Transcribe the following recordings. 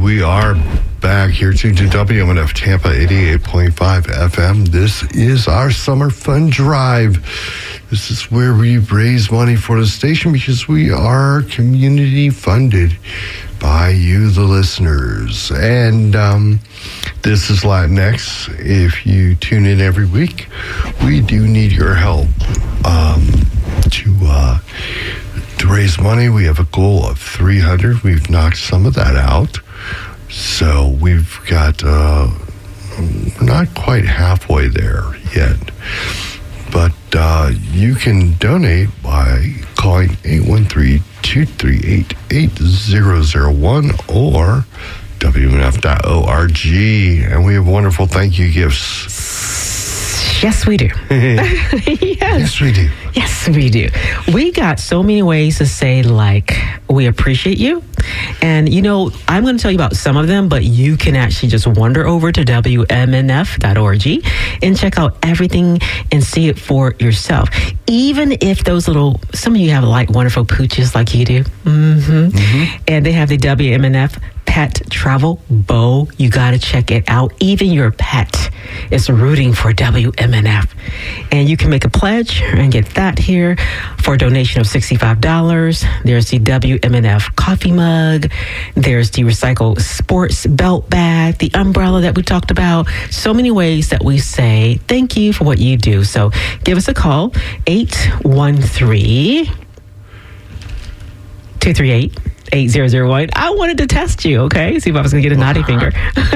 we are back here tuned to WMNF Tampa 88.5 FM. This is our summer fun drive. This is where we raise money for the station because we are community funded by you, the listeners. And this is Latinx. If you tune in every week, we do need your help to raise money. We have a goal of 300. We've knocked some of that out. So we've got, we're not quite halfway there yet. But you can donate by calling 813-238-8001 or WMNF.org. And we have wonderful thank you gifts. Yes, we do. Yes, we do. Yes, we do. We got so many ways to say, like, we appreciate you. And, you know, I'm going to tell you about some of them, but you can actually just wander over to WMNF.org and check out everything and see it for yourself. Even if those little, some of you have like wonderful pooches like you do. And they have the WMNF Pet Travel Bow. You got to check it out. Even your pet is rooting for WMNF. And you can make a pledge and get that here for a donation of $65. There's the WMNF coffee mug. There's the recycled sports belt bag, the umbrella that we talked about. So many ways that we say thank you for what you do. So give us a call, 813-238-8001. I wanted to test you, okay? See if I was going to get a naughty finger.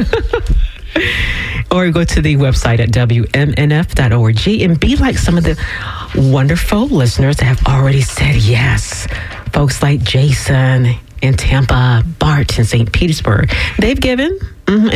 Or go to the website at WMNF.org and be like some of the wonderful listeners that have already said yes. Folks like Jason in Tampa, Bart in St. Petersburg. They've given.